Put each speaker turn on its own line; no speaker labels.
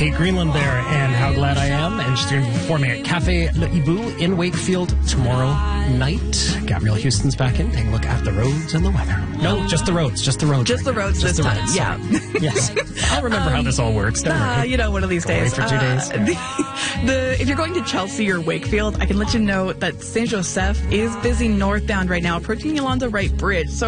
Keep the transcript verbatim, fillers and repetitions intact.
Kate Greenland there, and how glad I am. And she's going to be performing at Cafe Le Hibou in Wakefield tomorrow night. Gabrielle Houston's back in, taking a look at the roads and the weather. No, just the roads, just the roads.
Just
right
the roads
just
this
the
time,
roads,
yeah.
Yes. I'll remember um, how this all works. Don't
uh,
worry.
You know, one of these
Go
days.
away for two days.
Uh, the, the, if you're going to Chelsea or Wakefield, I can let you know that Saint Joseph is busy northbound right now, approaching Yolanda Wright Bridge. So